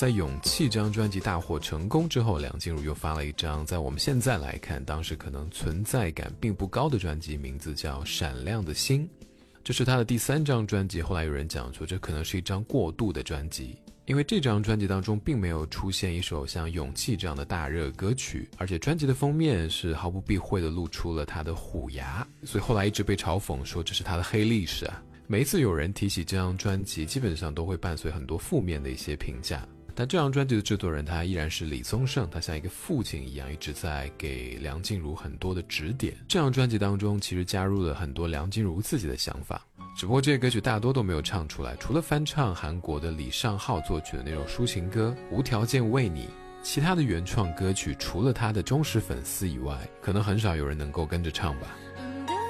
在《勇气》这张专辑大获成功之后，梁静茹又发了一张在我们现在来看当时可能存在感并不高的专辑，名字叫《闪亮的心》。这是她的第3张专辑，后来有人讲说这可能是一张过渡的专辑，因为这张专辑当中并没有出现一首像《勇气》这样的大热歌曲，而且专辑的封面是毫不避讳地露出了她的虎牙，所以后来一直被嘲讽说这是她的黑历史啊。每一次有人提起这张专辑，基本上都会伴随很多负面的一些评价，但这张专辑的制作人他依然是李宗盛，他像一个父亲一样一直在给梁静茹很多的指点。这张专辑当中其实加入了很多梁静茹自己的想法，只不过这些歌曲大多都没有唱出来，除了翻唱韩国的李尚浩作曲的那首抒情歌《无条件为你》，其他的原创歌曲除了他的忠实粉丝以外，可能很少有人能够跟着唱吧。